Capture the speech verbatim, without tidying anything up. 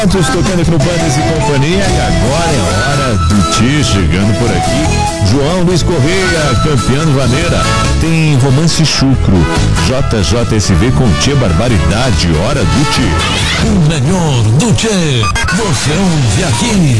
Tocando aqui no Bandas e Companhia, e agora é hora do Tchê chegando por aqui. João Luiz Correia, campeão vaneira. Tem Romance Chucro, J J S V com Tchê Barbaridade, hora do Tchê. O melhor do Tchê, você ouve aqui.